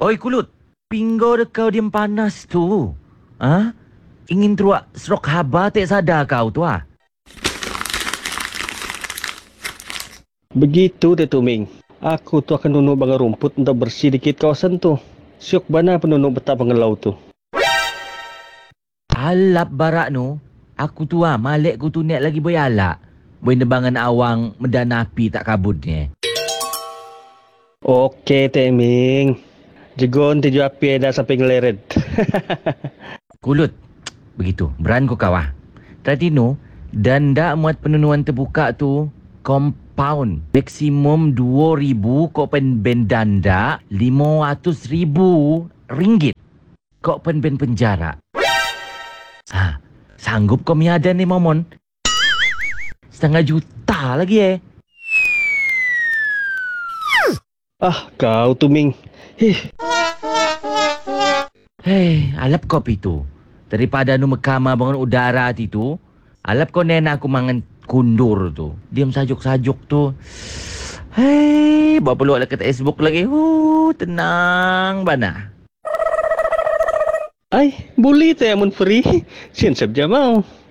Oi kulut, pinggo de kau diam panas tu. Ah, ingin teruak serok haba tak sadar kau tu ah. Begitu deh Tuming. Aku tu akan nunuk bangar rumput untuk bersih dikit kawasan tu. Syuk bana penunuk betah pengelau tu. Alap barak nu. Aku tu ah, malik ku tu niat lagi boy alak. Boy nebangan awang medanapi tak kabutnya. Okey Teming. Jegon tujuh api dah sampai ngeleret. Kulut. Begitu. Beran ku kau ah. Tadi nu, danda muat penunuan terbuka tu compound. Maksimum 2,000 kau pen ben danda 500,000 ringgit. Kau pen ben penjara. Ha, sanggup kau miada ni momon? 500,000 lagi Ah, kau Tuming. Hei, alap kopi tu. Daripada nu mekama bangun udara tu, alap kau nena aku mangan kundur tu. Diam sajuk-sajuk tu. Hei, bawa peluang dekat Facebook lagi. Tenang bana. Ay, boleh teh mun free. Sian sabja mau.